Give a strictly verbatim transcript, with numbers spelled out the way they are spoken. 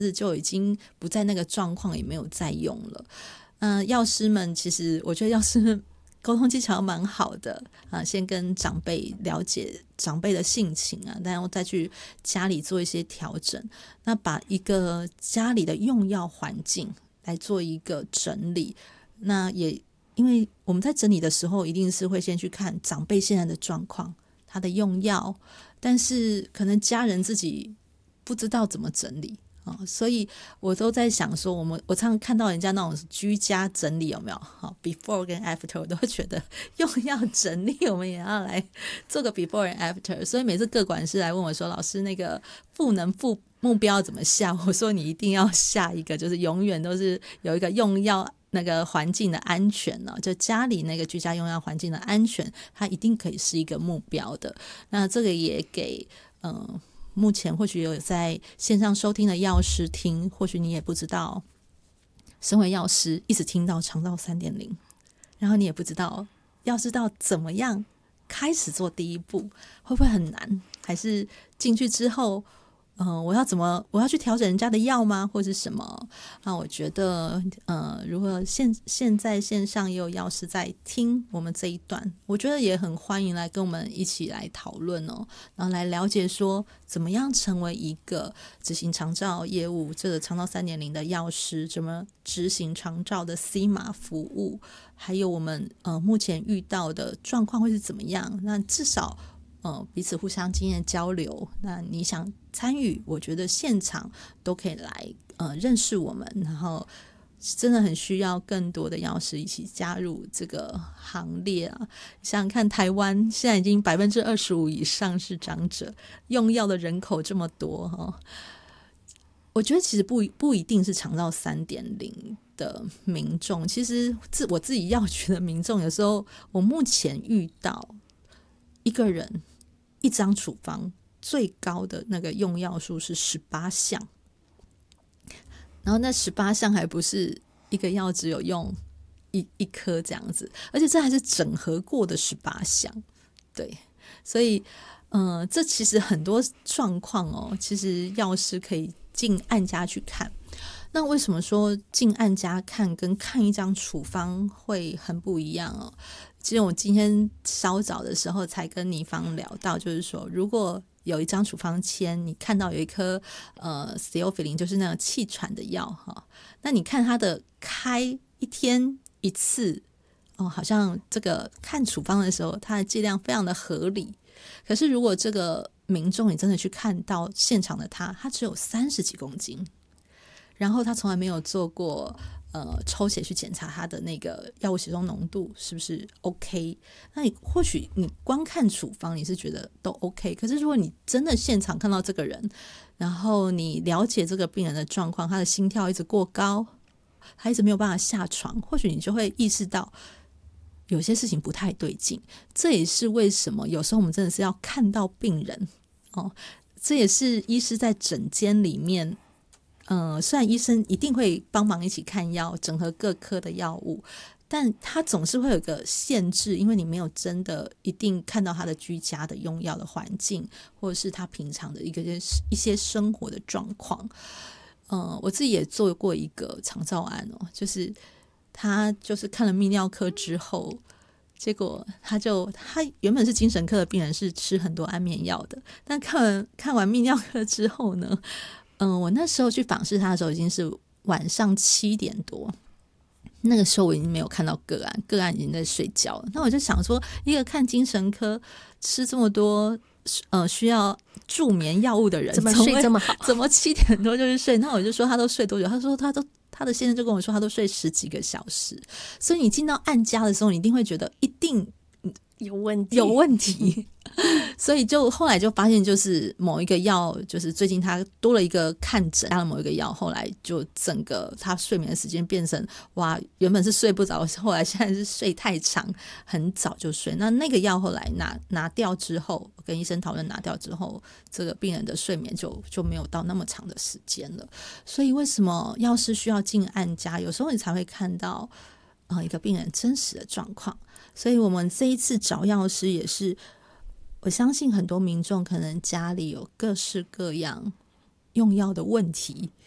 日就已经不在那个状况，也没有再用了。嗯、呃，药师们其实我觉得药师们沟通技巧蛮好的啊，先跟长辈了解长辈的性情啊，然后再去家里做一些调整，那把一个家里的用药环境来做一个整理。那也因为我们在整理的时候，一定是会先去看长辈现在的状况，他的用药，但是可能家人自己不知道怎么整理。哦、所以我都在想说，我们我常常看到人家那种居家整理有没有、哦、before 跟 after， 我都会觉得用药整理我们也要来做个 before and after。 所以每次个管师来问我说，老师那个赋能赋目标怎么下，我说你一定要下一个，就是永远都是有一个用药那个环境的安全呢、哦，就家里那个居家用药环境的安全，它一定可以是一个目标的。那这个也给嗯。呃目前或许有在线上收听的药师听，或许你也不知道，身为药师一直听到长照 三点零， 然后你也不知道要知道怎么样开始做第一步，会不会很难，还是进去之后呃，我要怎么我要去调整人家的药吗，或是什么啊？我觉得呃，如果现现在线上也有药师在听我们这一段，我觉得也很欢迎来跟我们一起来讨论哦，然后来了解说怎么样成为一个执行长照业务，这个长照 三点零 的药师，怎么执行长照的 C 码服务，还有我们呃目前遇到的状况会是怎么样。那至少呃，彼此互相经验交流，那你想参与，我觉得现场都可以来呃认识我们，然后真的很需要更多的药师一起加入这个行列啊！想想看，台湾现在已经百分之二十五以上是长者，用药的人口这么多哈、哦，我觉得其实不不一定是长照 三点零 的民众，其实自我自己药局的民众，有时候我目前遇到一个人一张处方最高的那个用药数是十八项，然后那十八项还不是一个药只有用一一颗这样子，而且这还是整合过的十八项。对，所以呃，这其实很多状况哦，其实药师可以进案家去看。那为什么说进案家看跟看一张处方会很不一样哦？其实我今天稍早的时候才跟倪芳聊到，就是说如果有一张处方签，你看到有一颗呃 Theophylline 就是那个气喘的药哈，那你看它的开一天一次哦，好像这个看处方的时候它的剂量非常的合理，可是如果这个民众你真的去看到现场的他，他只有三十几公斤，然后他从来没有做过呃抽血去检查他的那个药物血中浓度是不是 OK。 那你或许你光看处方你是觉得都 OK， 可是如果你真的现场看到这个人，然后你了解这个病人的状况，他的心跳一直过高，他一直没有办法下床，或许你就会意识到有些事情不太对劲。这也是为什么有时候我们真的是要看到病人哦，这也是医师在诊间里面呃，虽然医生一定会帮忙一起看药，整合各科的药物，但他总是会有一个限制，因为你没有真的一定看到他的居家的用药的环境，或者是他平常的一个一些生活的状况。呃，我自己也做过一个长照案哦，就是他就是看了泌尿科之后，结果他就他原本是精神科的病人，是吃很多安眠药的，但看完看完泌尿科之后呢，嗯、呃，我那时候去访视他的时候已经是晚上七点多，那个时候我已经没有看到个案，个案已经在睡觉了。那我就想说，一个看精神科吃这么多呃需要助眠药物的人， 怎么睡这么好？ 怎么七点多就是睡？那我就说他都睡多久？他说他都他的先生就跟我说他都睡十几个小时。所以你进到案家的时候，你一定会觉得一定有问题， 有问题。所以就后来就发现，就是某一个药，就是最近他多了一个看诊，加了某一个药，后来就整个他睡眠的时间变成哇，原本是睡不着，后来现在是睡太长，很早就睡。那那个药后来拿拿掉之后，跟医生讨论拿掉之后，这个病人的睡眠就就没有到那么长的时间了。所以为什么药师需要进案家，有时候你才会看到呃一个病人真实的状况。所以我们这一次找药师也是，我相信很多民众可能家里有各式各样用药的问题，